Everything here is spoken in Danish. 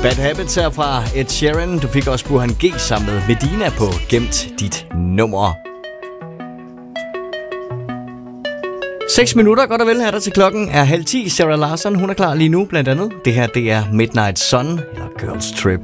Bad Habits her fra Ed Sheeran. Du fik også Burhan G sammen med Medina på Gemt dit nummer. 6 minutter godt og vel her der til klokken er 9:30. Sarah Larsson, hun er klar lige nu blandt andet. Det her, det er Midnight Sun, eller Girls Trip.